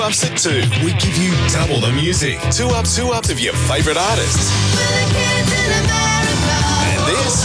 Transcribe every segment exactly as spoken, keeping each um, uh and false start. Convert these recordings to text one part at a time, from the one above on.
ups at two. We give you double the music. Two ups, two ups of your favourite artists. And this.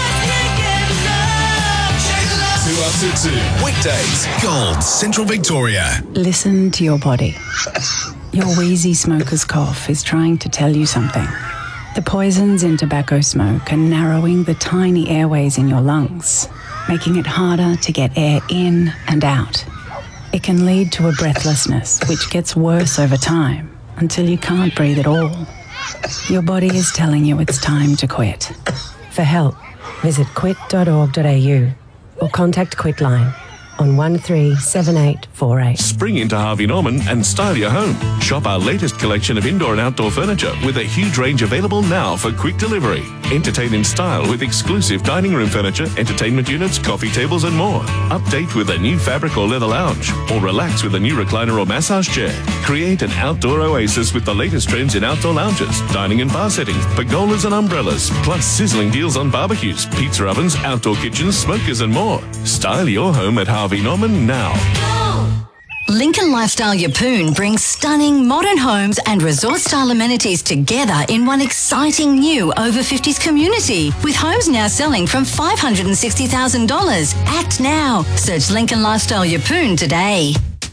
Two ups at two. Weekdays. Gold, Central Victoria. Listen to your body. Your wheezy smoker's cough is trying to tell you something. The poisons in tobacco smoke are narrowing the tiny airways in your lungs, making it harder to get air in and out. It can lead to a breathlessness, which gets worse over time until you can't breathe at all. Your body is telling you it's time to quit. For help, visit quit dot org dot a u or contact Quitline on one three seven eight four eight. Spring into Harvey Norman and style your home. Shop our latest collection of indoor and outdoor furniture with a huge range available now for quick delivery. Entertain in style with exclusive dining room furniture, entertainment units, coffee tables and more. Update with a new fabric or leather lounge, or relax with a new recliner or massage chair. Create an outdoor oasis with the latest trends in outdoor lounges, dining and bar settings, pergolas and umbrellas, plus sizzling deals on barbecues, pizza ovens, outdoor kitchens, smokers and more. Style your home at Harvey Norman now. Lincoln Lifestyle Yeppoon brings stunning modern homes and resort-style amenities together in one exciting new over fifties community, with homes now selling from five hundred sixty thousand dollars. Act now. Search Lincoln Lifestyle Yeppoon today.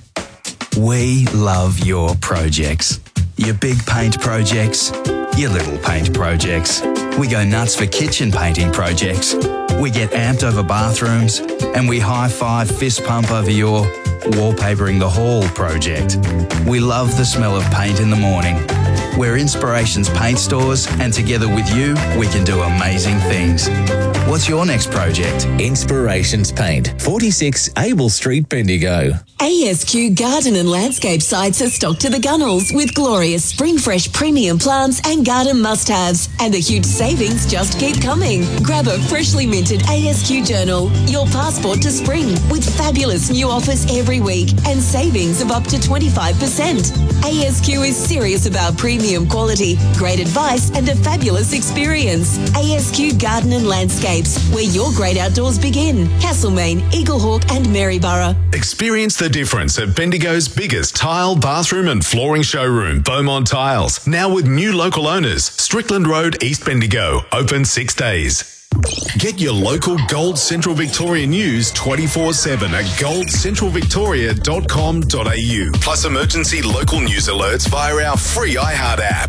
We love your projects. Your big paint projects, your little paint projects. We go nuts for kitchen painting projects. We get amped over bathrooms, and we high-five fist pump over your wallpapering the hall project. We love the smell of paint in the morning. We're Inspirations Paint Stores, and together with you, we can do amazing things. What's your next project? Inspirations Paint, forty-six Abel Street, Bendigo. A S Q Garden and Landscape sites are stocked to the gunnels with glorious spring fresh premium plants and garden must-haves. And the huge savings just keep coming. Grab a freshly minted A S Q journal, your passport to spring, with fabulous new offers every week and savings of up to twenty-five percent. A S Q is serious about premium quality, great advice and a fabulous experience. A S Q Garden and Landscapes, where your great outdoors begin. Castlemaine, Eaglehawk and Maryborough. Experience the difference at Bendigo's biggest tile, bathroom and flooring showroom, Beaumont Tiles. Now with new local owners, Strickland Road, East Bendigo, open six days. Get your local Gold Central Victoria news twenty-four seven at gold central victoria dot com dot a u. Plus emergency local news alerts via our free iHeart app.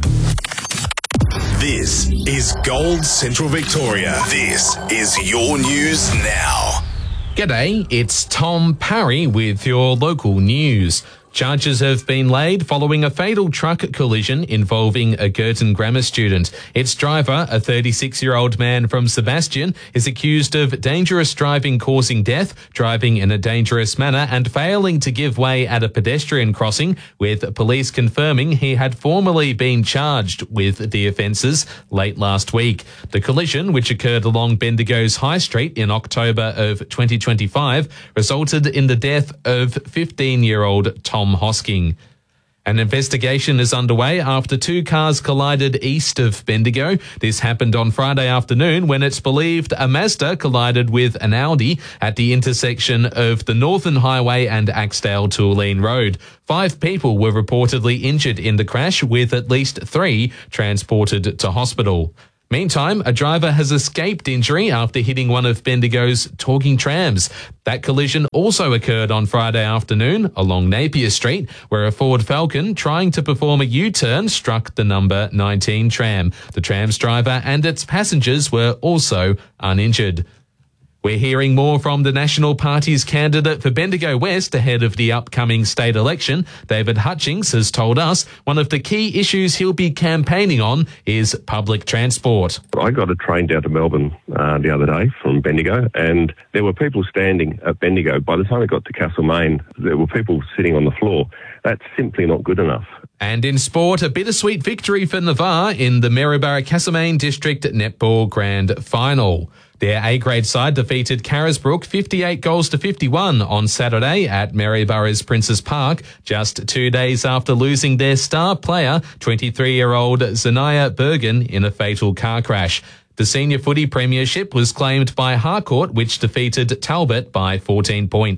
This is Gold Central Victoria. This is your news now. G'day, it's Tom Parry with your local news. Charges have been laid following a fatal truck collision involving a Girton Grammar student. Its driver, a thirty-six-year-old man from Sebastian, is accused of dangerous driving causing death, driving in a dangerous manner and failing to give way at a pedestrian crossing, with police confirming he had formerly been charged with the offences late last week. The collision, which occurred along Bendigo's High Street in October of twenty twenty-five, resulted in the death of fifteen-year-old Tom Hosking. An investigation is underway after two cars collided east of Bendigo. This happened on Friday afternoon when it's believed a Mazda collided with an Audi at the intersection of the Northern Highway and Axdale-Tullaline Road. Five people were reportedly injured in the crash, with at least three transported to hospital. Meantime, a driver has escaped injury after hitting one of Bendigo's talking trams. That collision also occurred on Friday afternoon along Napier Street, where a Ford Falcon trying to perform a U-turn struck the number nineteen tram. The tram's driver and its passengers were also uninjured. We're hearing more from the National Party's candidate for Bendigo West ahead of the upcoming state election. David Hutchings has told us one of the key issues he'll be campaigning on is public transport. I got a train down to Melbourne uh, the other day from Bendigo, and there were people standing at Bendigo. By the time I got to Castlemaine, there were people sitting on the floor. That's simply not good enough. And in sport, a bittersweet victory for Navarre in the Maryborough-Castlemaine District Netball Grand Final. Their A-grade side defeated Carisbrook fifty-eight goals to fifty-one on Saturday at Maryborough's Princes Park, just two days after losing their star player, twenty-three-year-old Zaniah Bergen, in a fatal car crash. The senior footy premiership was claimed by Harcourt, which defeated Talbot by fourteen points.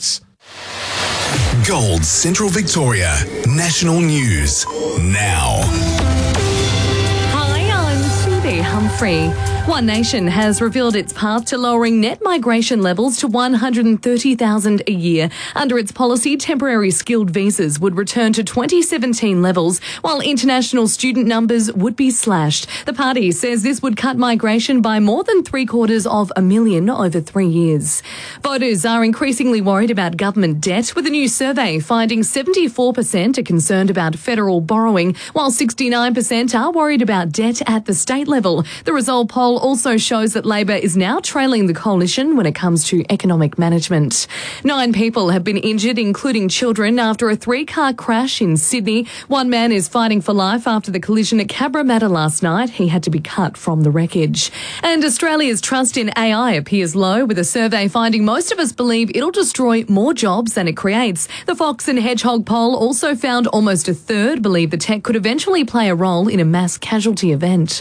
Gold Central Victoria National News now. Hi, I'm Subi Humphrey. One Nation has revealed its path to lowering net migration levels to one hundred thirty thousand a year. Under its policy, temporary skilled visas would return to twenty seventeen levels, while international student numbers would be slashed. The party says this would cut migration by more than three quarters of a million over three years. Voters are increasingly worried about government debt, with a new survey finding seventy-four percent are concerned about federal borrowing, while sixty-nine percent are worried about debt at the state level. The result poll also shows that Labor is now trailing the coalition when it comes to economic management. Nine people have been injured, including children, after a three-car crash in Sydney. One man is fighting for life after the collision at Cabramatta last night. He had to be cut from the wreckage. And Australia's trust in A I appears low, with a survey finding most of us believe it'll destroy more jobs than it creates. The Fox and Hedgehog poll also found almost a third believe the tech could eventually play a role in a mass casualty event.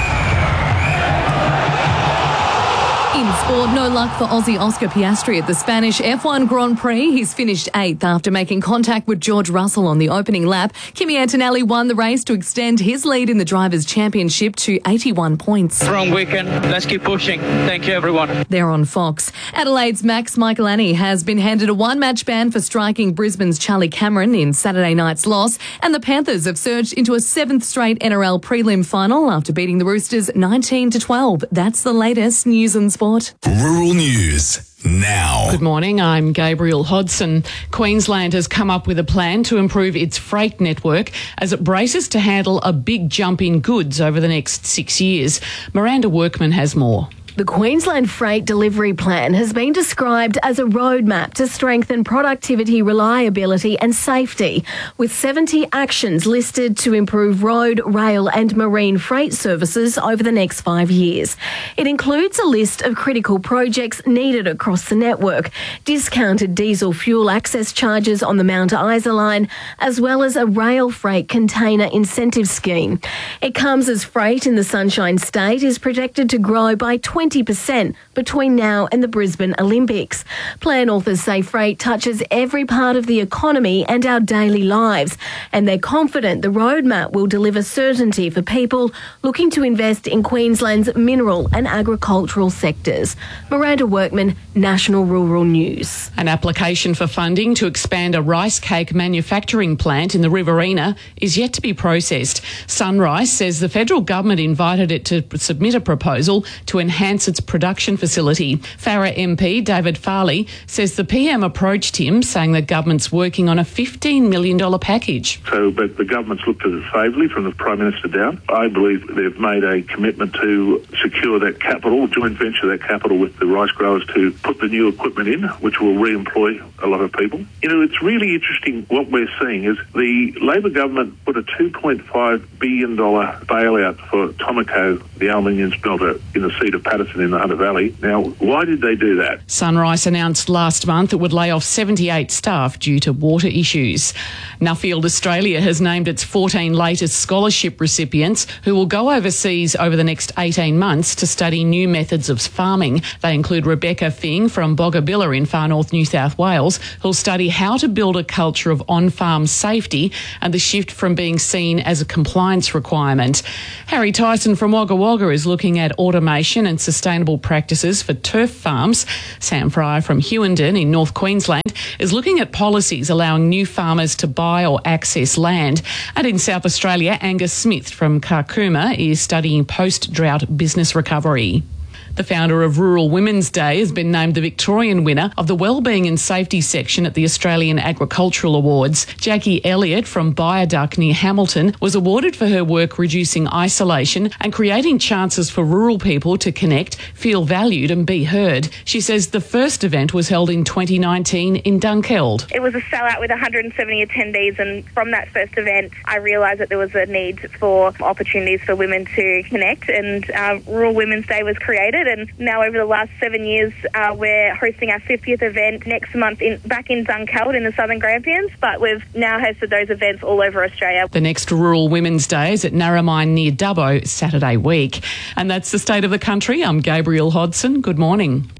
In sport, no luck for Aussie Oscar Piastri at the Spanish F one Grand Prix. He's finished eighth after making contact with George Russell on the opening lap. Kimi Antonelli won the race to extend his lead in the Drivers' Championship to eighty-one points. Strong weekend. Let's keep pushing. Thank you, everyone. They're on Fox. Adelaide's Max Michelani has been handed a one-match ban for striking Brisbane's Charlie Cameron in Saturday night's loss, and the Panthers have surged into a seventh straight N R L prelim final after beating the Roosters nineteen to twelve. That's the latest news and sport. Rural News now. Good morning, I'm Gabriel Hodson. Queensland has come up with a plan to improve its freight network as it braces to handle a big jump in goods over the next six years. Miranda Workman has more. The Queensland Freight Delivery Plan has been described as a roadmap to strengthen productivity, reliability and safety, with seventy actions listed to improve road, rail and marine freight services over the next five years. It includes a list of critical projects needed across the network, discounted diesel fuel access charges on the Mount Isa line, as well as a rail freight container incentive scheme. It comes as freight in the Sunshine State is projected to grow by twenty percent between now and the Brisbane Olympics. Plan authors say freight touches every part of the economy and our daily lives, and they're confident the roadmap will deliver certainty for people looking to invest in Queensland's mineral and agricultural sectors. Miranda Workman, National Rural News. An application for funding to expand a rice cake manufacturing plant in the Riverina is yet to be processed. Sunrise says the federal government invited it to submit a proposal to enhance its production facility. Farrer M P David Farley says the P M approached him saying the government's working on a fifteen million dollars package. So, but the government's looked at it favourably from the Prime Minister down. I believe they've made a commitment to secure that capital, joint venture that capital with the rice growers to put the new equipment in, which will re-employ a lot of people. You know, it's really interesting what we're seeing is the Labor government put a two point five billion dollars bailout for Tomaco, the aluminium smelter in the seat of Patterson in the Hunter Valley. Now, why did they do that? Sunrise announced last month it would lay off seventy-eight staff due to water issues. Nuffield Australia has named its fourteen latest scholarship recipients who will go overseas over the next eighteen months to study new methods of farming. They include Rebecca Fing from Bogabilla in far north New South Wales, who'll study how to build a culture of on-farm safety and the shift from being seen as a compliance requirement. Harry Tyson from Wagga Wagga is looking at automation and sustainable practices for turf farms. Sam Fry from Hewenden in North Queensland is looking at policies allowing new farmers to buy or access land. And in South Australia, Angus Smith from Karkuma is studying post-drought business recovery. The founder of Rural Women's Day has been named the Victorian winner of the Wellbeing and Safety section at the Australian Agricultural Awards. Jackie Elliott from Bioduck near Hamilton was awarded for her work reducing isolation and creating chances for rural people to connect, feel valued and be heard. She says the first event was held in twenty nineteen in Dunkeld. It was a sellout with one hundred seventy attendees, and from that first event I realised that there was a need for opportunities for women to connect, and uh, Rural Women's Day was created. And now over the last seven years, uh, we're hosting our fiftieth event next month in back in Dunkeld in the Southern Grampians, but we've now hosted those events all over Australia. The next Rural Women's Day is at Narromine near Dubbo Saturday week. And that's the state of the country. I'm Gabriel Hodson. Good morning.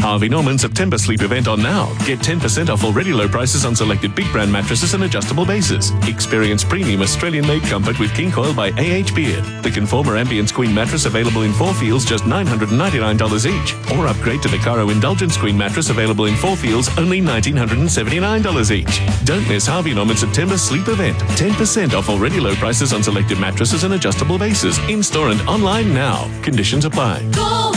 Harvey Norman September sleep event on now. Get ten percent off already low prices on selected big brand mattresses and adjustable bases. Experience premium Australian-made comfort with King Coil by A H Beard. The Conformer Ambience Queen mattress available in four feels, just nine hundred ninety-nine dollars each. Or upgrade to the Caro Indulgence Queen mattress available in four feels, only one thousand nine hundred seventy-nine dollars each. Don't miss Harvey Norman September sleep event. ten percent off already low prices on selected mattresses and adjustable bases. In-store and online now. Conditions apply. Go,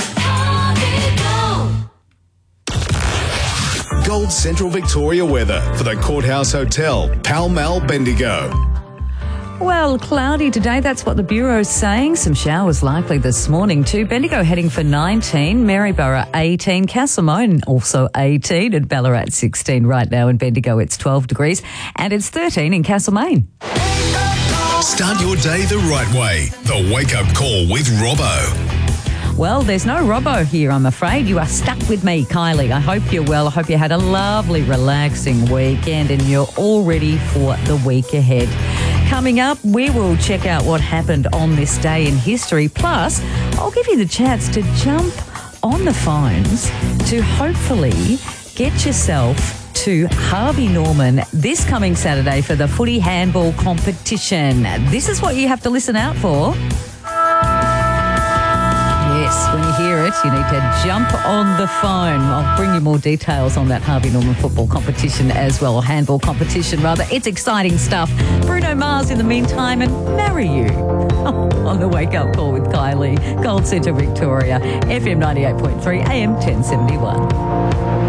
Gold Central Victoria weather for the Courthouse Hotel, Pall Mall, Bendigo. Well, cloudy today, that's what the Bureau's saying. Some showers likely this morning too. Bendigo heading for nineteen, Maryborough eighteen, Castlemaine also eighteen, and Ballarat sixteen. Right now in Bendigo it's twelve degrees and it's thirteen in Castlemaine. Start your day the right way. The Wake Up Call with Robbo. Well, there's no Robbo here, I'm afraid. You are stuck with me, Kylie. I hope you're well. I hope you had a lovely, relaxing weekend and you're all ready for the week ahead. Coming up, we will check out what happened on this day in history. Plus, I'll give you the chance to jump on the phones to hopefully get yourself to Harvey Norman this coming Saturday for the footy handball competition. This is what you have to listen out for. Yes, when you hear it, you need to jump on the phone. I'll bring you more details on that Harvey Norman football competition as well, or handball competition rather. It's exciting stuff. Bruno Mars in the meantime and Marry You on the Wake Up Call with Kylie, Gold Central Victoria, F M ninety-eight point three, A M ten seventy-one.